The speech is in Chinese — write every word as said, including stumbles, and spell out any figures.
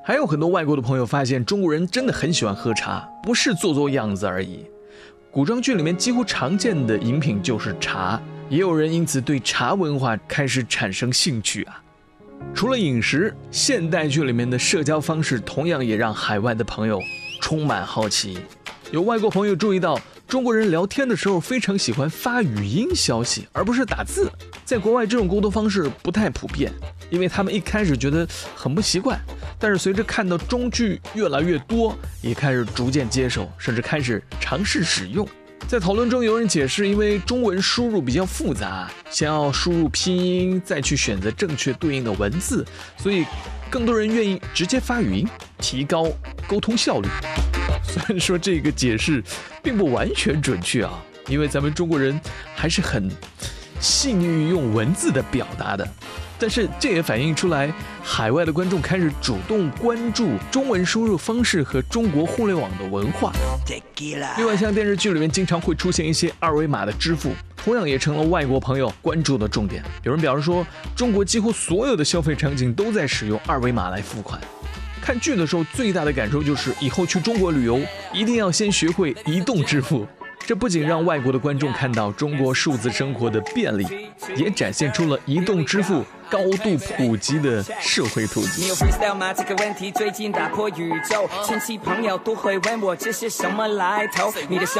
还有很多外国的朋友发现，中国人真的很喜欢喝茶，不是做做样子而已。古装剧里面几乎常见的饮品就是茶，也有人因此对茶文化开始产生兴趣啊。除了饮食，现代剧里面的社交方式同样也让海外的朋友充满好奇。有外国朋友注意到，中国人聊天的时候非常喜欢发语音消息，而不是打字。在国外这种沟通方式不太普遍，因为他们一开始觉得很不习惯，但是随着看到中剧越来越多，也开始逐渐接受，甚至开始尝试使用。在讨论中，有人解释，因为中文输入比较复杂，先要输入拼音，再去选择正确对应的文字，所以更多人愿意直接发语音，提高沟通效率。虽然说这个解释并不完全准确啊，因为咱们中国人还是很细腻于用文字的表达的，但是这也反映出来海外的观众开始主动关注中文输入方式和中国互联网的文化。另外，像电视剧里面经常会出现一些二维码的支付，同样也成了外国朋友关注的重点。有人表示说，中国几乎所有的消费场景都在使用二维码来付款。看剧的时候最大的感受就是，以后去中国旅游一定要先学会移动支付。这不仅让外国的观众看到中国数字生活的便利，也展现出了移动支付高度普及的社会图景。你有 freestyle 吗？这个问题最近打破宇宙，亲戚朋友都会问我这是什么来头。你的